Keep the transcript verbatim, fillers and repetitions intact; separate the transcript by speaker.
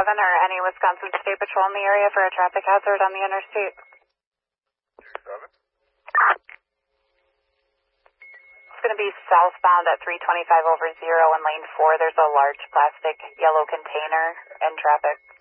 Speaker 1: seven or any Wisconsin State Patrol in the area for a traffic hazard on the interstate.
Speaker 2: seven.
Speaker 1: It's going to be southbound at three twenty-five over zero in lane four. There's a large plastic yellow container in traffic.